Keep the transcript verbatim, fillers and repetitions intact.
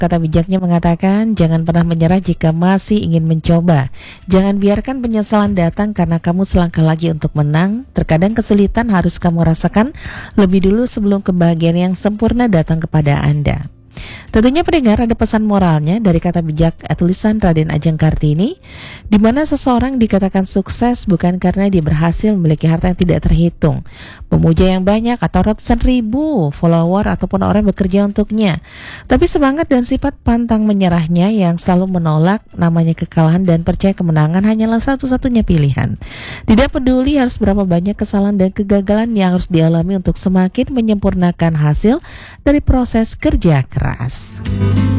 Kata bijaknya mengatakan, jangan pernah menyerah jika masih ingin mencoba. Jangan biarkan penyesalan datang karena kamu selangkah lagi untuk menang. Terkadang kesulitan harus kamu rasakan lebih dulu sebelum kebahagiaan yang sempurna datang kepada Anda. Tentunya pendengar, ada pesan moralnya dari kata bijak tulisan Raden Ajeng Kartini, di mana seseorang dikatakan sukses bukan karena dia berhasil memiliki harta yang tidak terhitung, pemuja yang banyak atau ratusan ribu follower ataupun orang yang bekerja untuknya, tapi semangat dan sifat pantang menyerahnya yang selalu menolak namanya kekalahan dan percaya kemenangan hanyalah satu-satunya pilihan. Tidak peduli harus berapa banyak kesalahan dan kegagalan yang harus dialami untuk semakin menyempurnakan hasil dari proses kerja keras.